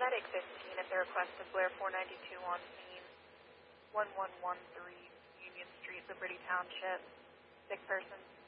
Medic 15 at the request of Blair 492 on scene, 1113 Union Street, Liberty Township. Sick person.